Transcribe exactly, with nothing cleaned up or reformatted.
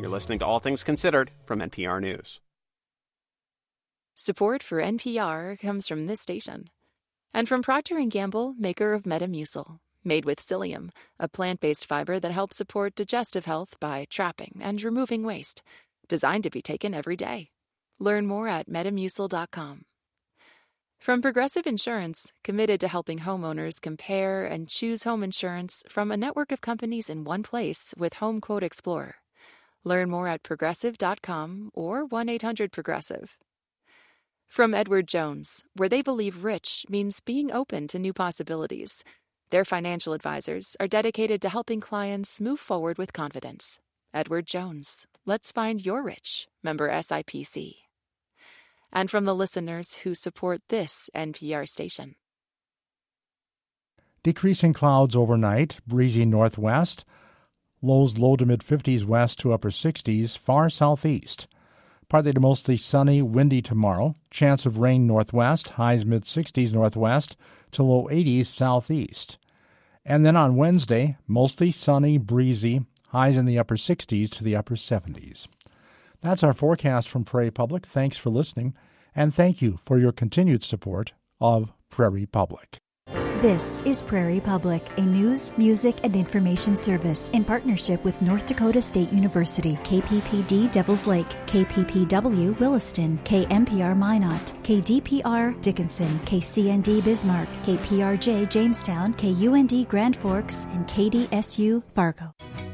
You're listening to All Things Considered from N P R News. Support for N P R comes from this station and from Procter and Gamble, maker of Metamucil, made with psyllium, a plant-based fiber that helps support digestive health by trapping and removing waste, designed to be taken every day. Learn more at metamucil dot com. From Progressive Insurance, committed to helping homeowners compare and choose home insurance from a network of companies in one place with Home Quote Explorer. Learn more at progressive dot com or one eight hundred progressive. From Edward Jones, where they believe rich means being open to new possibilities. Their financial advisors are dedicated to helping clients move forward with confidence. Edward Jones, let's find your rich. Member S I P C. And from the listeners who support this N P R station. Decreasing clouds overnight, breezy northwest, lows low to mid-fifties west to upper sixties, far southeast. Partly to mostly sunny, windy tomorrow. Chance of rain northwest, highs mid-sixties northwest to low eighties southeast. And then on Wednesday, mostly sunny, breezy, highs in the upper sixties to the upper seventies. That's our forecast from Prairie Public. Thanks for listening, and thank you for your continued support of Prairie Public. This is Prairie Public, a news, music, and information service in partnership with North Dakota State University, K P P D Devils Lake, K P P W Williston, K M P R Minot, K D P R Dickinson, K C N D Bismarck, K P R J Jamestown, K U N D Grand Forks, and K D S U Fargo.